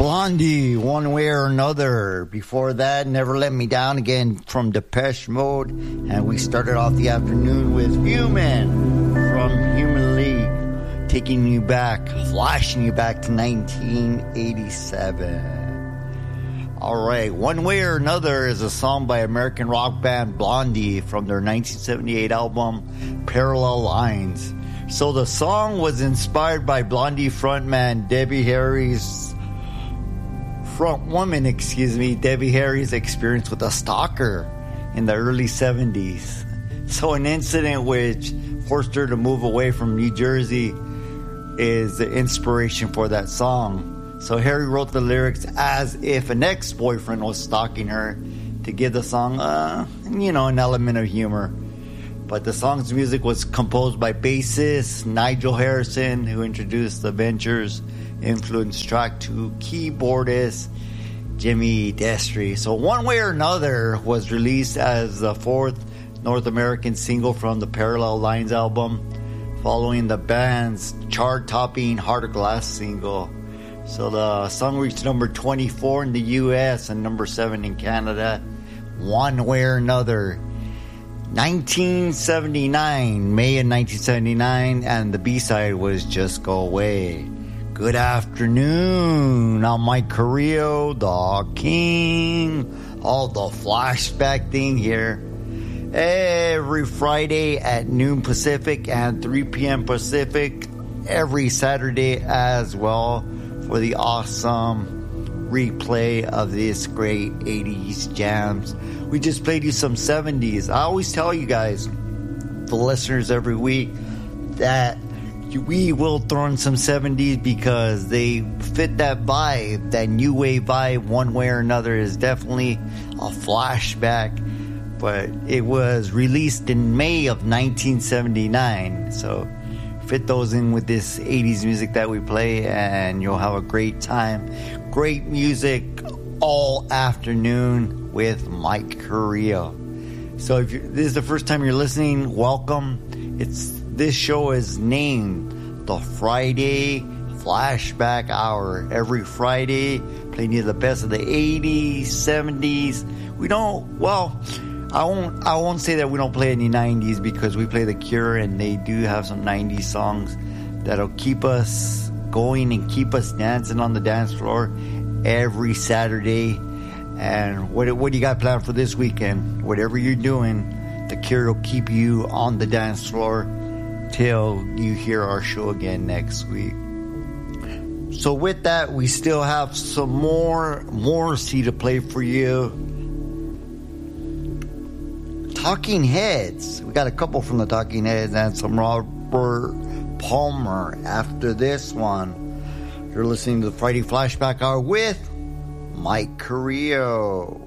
Blondie, One Way or Another. Before that, Never Let Me Down again from Depeche Mode. And we started off the afternoon with Human from Human League, taking you back, flashing you back to 1987. All right, One Way or Another is a song by American rock band Blondie from their 1978 album Parallel Lines. So the song was inspired by Blondie frontman Debbie Harry's experience with a stalker in the early 70s. So an incident which forced her to move away from New Jersey is the inspiration for that song. So Harry wrote the lyrics as if an ex-boyfriend was stalking her to give the song, an element of humor. But the song's music was composed by bassist Nigel Harrison, who introduced the Ventures influenced track to keyboardist Jimmy Destry. So One Way or Another was released as the fourth North American single from the Parallel Lines album, following the band's chart-topping Heart of Glass single. So the song reached number 24 in the US and number 7 in Canada. One Way or Another. 1979, May of 1979, and the B-side was Just Go Away. Good afternoon, I'm Mike Carrillo, the king of the flashback thing here. Every Friday at noon Pacific and 3 p.m. Pacific, every Saturday as well, for the awesome replay of this great 80s jams. We just played you some 70s. I always tell you guys, the listeners every week, that we will throw in some 70s because they fit that vibe, that new wave vibe. One Way or Another is definitely a flashback, but it was released in May of 1979. So fit those in with this 80s music that we play and you'll have a great time. Great music all afternoon with Mike Carrillo. So if this is the first time you're listening, welcome. This show is named the Friday Flashback Hour. Every Friday, playing you the best of the 80s, 70s. I won't say that we don't play any 90s because we play The Cure and they do have some 90s songs that'll keep us going and keep us dancing on the dance floor every Saturday. And what do you got planned for this weekend? Whatever you're doing, The Cure will keep you on the dance floor till you hear our show again next week. So with that, we still have some more Morrissey to play for you. Talking Heads. We got a couple from the Talking Heads and some Robert Palmer after this one. You're listening to the Friday Flashback Hour with Mike Carrillo.